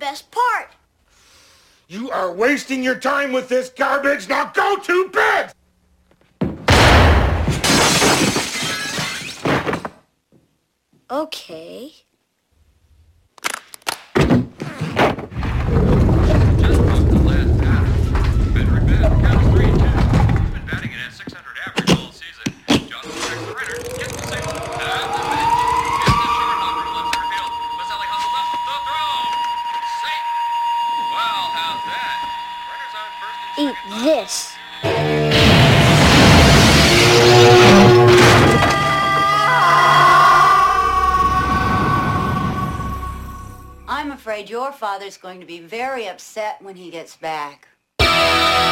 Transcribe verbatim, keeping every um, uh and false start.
best part. You are wasting your time with this garbage. Now go to bed! Okay. Just booked the last batter. Veteran bat, count three and two. He's been batting it at six hundred average all season. Johnson checks the runner, gets the single, and the pitch. Hits the short hopper to left center field. Maselli hustles up, the throw. Safe. Well, how's that? Runners on first and Eat second. this. I'm afraid your father's going to be very upset when he gets back.